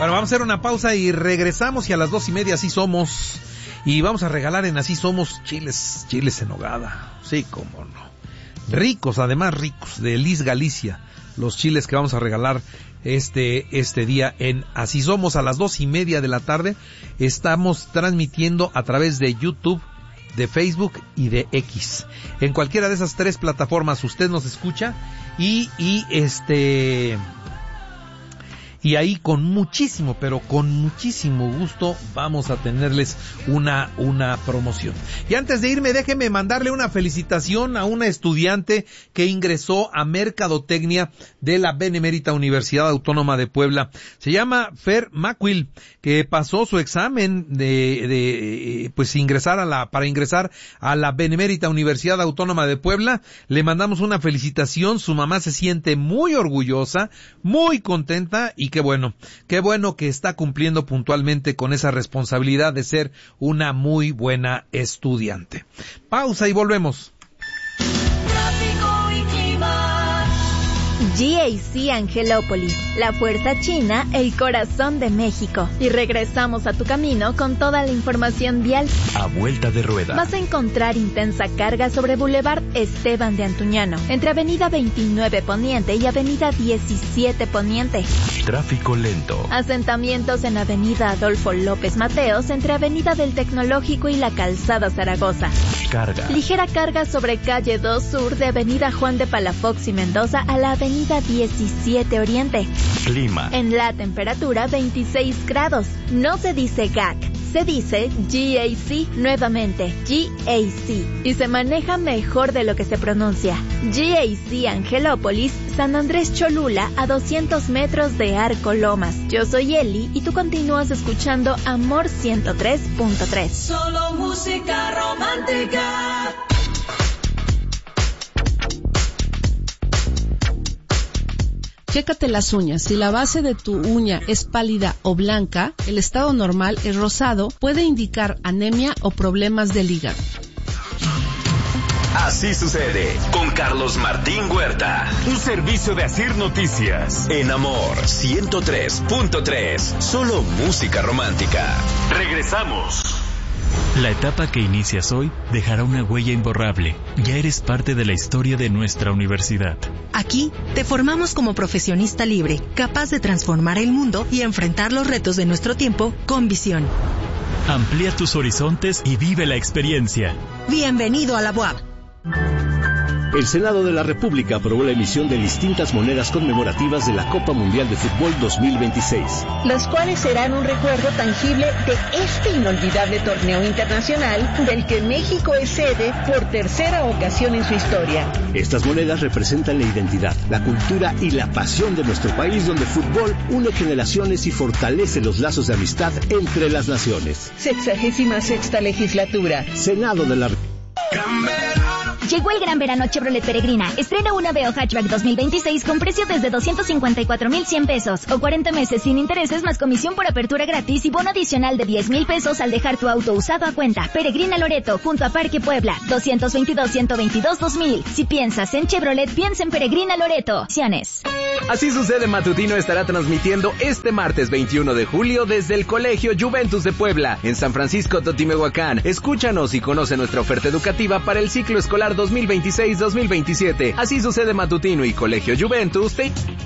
Bueno, vamos a hacer una pausa y regresamos, y a las 2:30 Así Somos. Y vamos a regalar en Así Somos chiles en nogada. Sí, cómo no. Ricos, además ricos, de Liz Galicia. Los chiles que vamos a regalar este día en Así Somos a las 2:30 de la tarde. Estamos transmitiendo a través de YouTube, de Facebook y de X. En cualquiera de esas tres plataformas usted nos escucha y ahí con muchísimo, pero con muchísimo gusto vamos a tenerles una promoción. Y antes de irme, déjeme mandarle una felicitación a una estudiante que ingresó a Mercadotecnia de la Benemérita Universidad Autónoma de Puebla. Se llama Fer Macuil, que pasó su examen para ingresar a la Benemérita Universidad Autónoma de Puebla. Le mandamos una felicitación. Su mamá se siente muy orgullosa, muy contenta, y qué bueno que está cumpliendo puntualmente con esa responsabilidad de ser una muy buena estudiante. Pausa y volvemos. GAC Angelópolis, la fuerza china, el corazón de México. Y regresamos a tu camino con toda la información vial. A vuelta de rueda. Vas a encontrar intensa carga sobre Boulevard Esteban de Antuñano, entre Avenida 29 Poniente y Avenida 17 Poniente. Tráfico lento. Asentamientos en Avenida Adolfo López Mateos, entre Avenida del Tecnológico y la Calzada Zaragoza. Carga. Ligera carga sobre Calle 2 Sur de Avenida Juan de Palafox y Mendoza a la Avenida 17 Oriente. Clima. En la temperatura 26 grados. No se dice GAC, se dice GAC, nuevamente GAC. Y se maneja mejor de lo que se pronuncia. GAC Angelópolis, San Andrés Cholula, a 200 metros de Arco Lomas. Yo soy Eli y tú continúas escuchando Amor 103.3. Solo música romántica. Chécate las uñas. Si la base de tu uña es pálida o blanca, el estado normal es rosado, puede indicar anemia o problemas del hígado. Así sucede con Carlos Martín Huerta. Un servicio de Asir Noticias. En Amor 103.3. Solo música romántica. Regresamos. La etapa que inicias hoy dejará una huella imborrable. Ya eres parte de la historia de nuestra universidad. Aquí te formamos como profesionista libre, capaz de transformar el mundo y enfrentar los retos de nuestro tiempo con visión. Amplía tus horizontes y vive la experiencia. Bienvenido a la UAB. El Senado de la República aprobó la emisión de distintas monedas conmemorativas de la Copa Mundial de Fútbol 2026. Las cuales serán un recuerdo tangible de este inolvidable torneo internacional del que México es sede por tercera ocasión en su historia. Estas monedas representan la identidad, la cultura y la pasión de nuestro país, donde el fútbol une generaciones y fortalece los lazos de amistad entre las naciones. 66ª legislatura. Senado de la República. Llegó el gran verano Chevrolet Peregrina. Estrena una Aveo Hatchback 2026 con precio desde 254,100 pesos o 40 meses sin intereses más comisión por apertura gratis y bono adicional de 10,000 pesos al dejar tu auto usado a cuenta. Peregrina Loreto, junto a Parque Puebla, 222-122-2000. Si piensas en Chevrolet, piensa en Peregrina Loreto. Así sucede matutino estará transmitiendo este martes 21 de julio desde el Colegio Juventus de Puebla, en San Francisco Totimehuacán. Escúchanos y conoce nuestra oferta educativa para el ciclo escolar 2026-2027. Así sucede matutino y Colegio Juventus.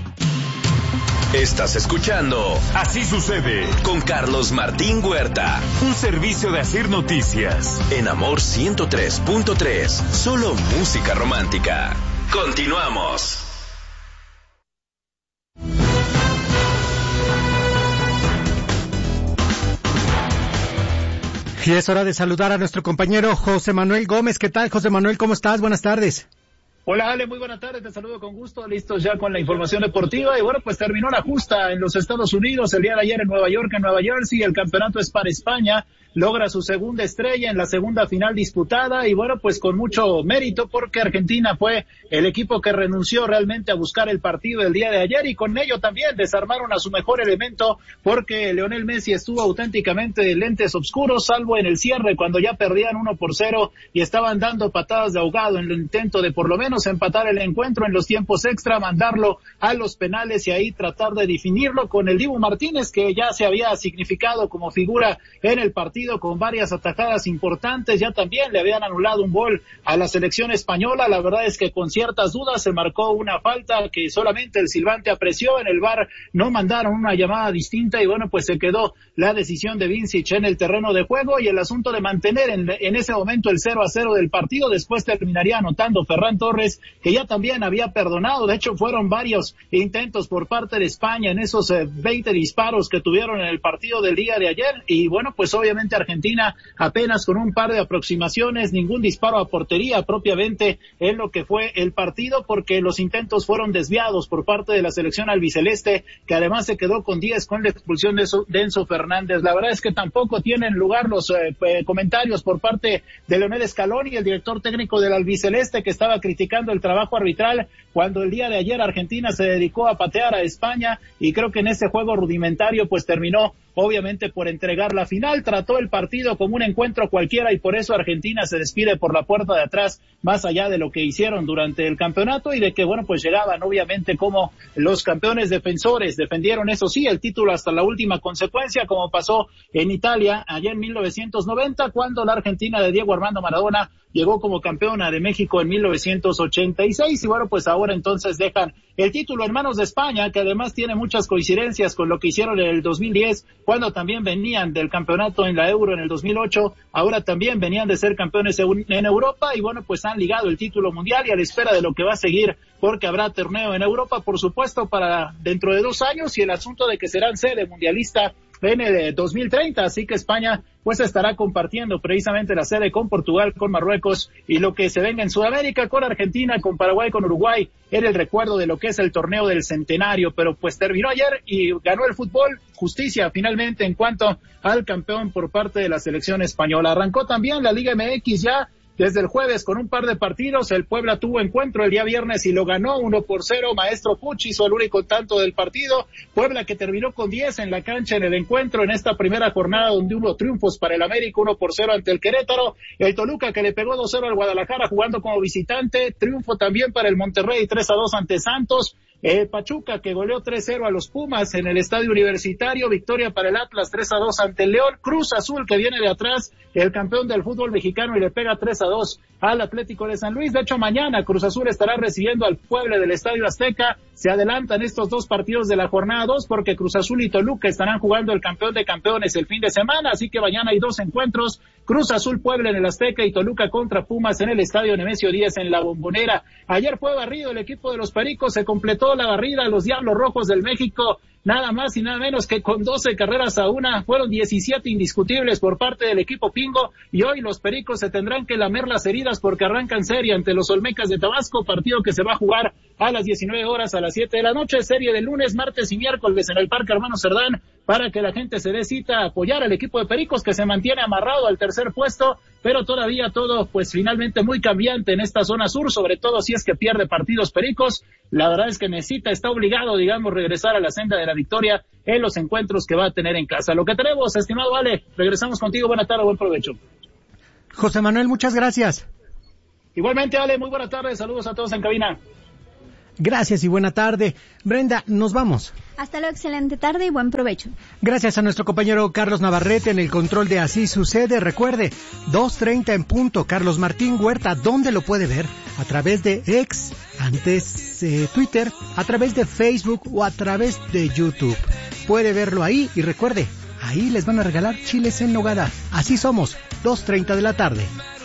Estás escuchando Así sucede con Carlos Martín Huerta. Un servicio de Asir Noticias. En Amor 103.3. Solo música romántica. Continuamos. Y es hora de saludar a nuestro compañero José Manuel Gómez. ¿Qué tal, José Manuel? ¿Cómo estás? Buenas tardes. Hola, Ale, muy buenas tardes, te saludo con gusto, listos ya con la información deportiva. Y bueno, pues terminó la justa en los Estados Unidos el día de ayer en Nueva York, en Nueva Jersey. El campeonato es para España. logra su segunda estrella en la segunda final disputada y bueno, pues con mucho mérito porque Argentina fue el equipo que renunció realmente a buscar el partido el día de ayer y con ello también desarmaron a su mejor elemento porque Lionel Messi estuvo auténticamente de lentes oscuros, salvo en el cierre cuando ya perdían 1-0 y estaban dando patadas de ahogado en el intento de por lo menos empatar el encuentro en los tiempos extra, mandarlo a los penales y ahí tratar de definirlo con el Dibu Martínez, que ya se había significado como figura en el partido con varias atajadas importantes, ya también le habían anulado un gol a la selección española, la verdad es que con ciertas dudas se marcó una falta que solamente el silbante apreció, en el VAR no mandaron una llamada distinta y bueno, pues se quedó la decisión de Vincic en el terreno de juego y el asunto de mantener en ese momento el 0-0 del partido, después terminaría anotando Ferran Torres, que ya también había perdonado, de hecho fueron varios intentos por parte de España en esos 20 disparos que tuvieron en el partido del día de ayer y bueno, pues obviamente Argentina apenas con un par de aproximaciones, ningún disparo a portería propiamente en lo que fue el partido porque los intentos fueron desviados por parte de la selección albiceleste, que además se quedó con 10 con la expulsión de Enzo Fernández. La verdad es que tampoco tienen lugar los comentarios por parte de Leonel Scaloni, el director técnico del albiceleste, que estaba criticando el trabajo arbitral cuando el día de ayer Argentina se dedicó a patear a España y creo que en ese juego rudimentario pues terminó obviamente por entregar la final, trató el partido como un encuentro cualquiera y por eso Argentina se despide por la puerta de atrás, más allá de lo que hicieron durante el campeonato y de que bueno, pues llegaban obviamente como los campeones defensores, defendieron eso sí el título hasta la última consecuencia, como pasó en Italia allá en 1990, cuando la Argentina de Diego Armando Maradona llegó como campeona de México en 1986 y bueno, pues ahora entonces dejan el título en manos de España, que además tiene muchas coincidencias con lo que hicieron en el 2010, cuando también venían del campeonato en la Euro en el 2008, ahora también venían de ser campeones en Europa y bueno, pues han ligado el título mundial y a la espera de lo que va a seguir, porque habrá torneo en Europa, por supuesto, para dentro de 2 años y el asunto de que serán sede mundialista en el 2030, así que España pues estará compartiendo precisamente la sede con Portugal, con Marruecos y lo que se venga en Sudamérica con Argentina, con Paraguay, con Uruguay, era el recuerdo de lo que es el torneo del centenario, pero pues terminó ayer y ganó el fútbol, justicia finalmente en cuanto al campeón por parte de la selección española. Arrancó también la Liga MX ya desde el jueves con un par de partidos, el Puebla tuvo encuentro el día viernes y lo ganó 1-0, Maestro Puch hizo el único tanto del partido, Puebla que terminó con 10 en la cancha en el encuentro en esta primera jornada donde hubo triunfos para el América, 1-0 ante el Querétaro, el Toluca que le pegó 2-0 al Guadalajara jugando como visitante, triunfo también para el Monterrey 3-2 ante Santos, Pachuca que goleó 3-0 a los Pumas en el Estadio Universitario, victoria para el Atlas 3-2 ante el León, Cruz Azul que viene de atrás, el campeón del fútbol mexicano y le pega 3-2 al Atlético de San Luis. De hecho mañana Cruz Azul estará recibiendo al Puebla del Estadio Azteca, se adelantan estos 2 partidos de la jornada 2 porque Cruz Azul y Toluca estarán jugando el campeón de campeones el fin de semana, así que mañana hay 2 encuentros, Cruz Azul Puebla en el Azteca y Toluca contra Pumas en el Estadio Nemesio 10 en la Bombonera. Ayer fue barrido el equipo de los Pericos, se completó la barrida a los Diablos Rojos del México, nada más y nada menos que con 12 carreras a 1, fueron 17 indiscutibles por parte del equipo Pingo y hoy los Pericos se tendrán que lamer las heridas porque arrancan serie ante los Olmecas de Tabasco, partido que se va a jugar a las 19 horas a las 7 de la noche, serie de lunes, martes y miércoles en el Parque Hermano Cerdán para que la gente se dé cita a apoyar al equipo de Pericos que se mantiene amarrado al tercer puesto, pero todavía todo pues finalmente muy cambiante en esta zona sur, sobre todo si es que pierde partidos Pericos, la verdad es que está obligado, digamos, regresar a la senda de la victoria en los encuentros que va a tener en casa. Lo que tenemos, estimado Ale, regresamos contigo, buena tarde, buen provecho. José Manuel, muchas gracias. Igualmente, Ale, muy buena tarde, saludos a todos en cabina. Gracias y buena tarde. Brenda, nos vamos. Hasta luego, excelente tarde y buen provecho. Gracias a nuestro compañero Carlos Navarrete en el control de Así Sucede. Recuerde, 2:30 en punto, Carlos Martín Huerta, ¿dónde lo puede ver? A través de X, antes Twitter, a través de Facebook o a través de YouTube. Puede verlo ahí y recuerde, ahí les van a regalar chiles en nogada. Así somos, 2:30 de la tarde.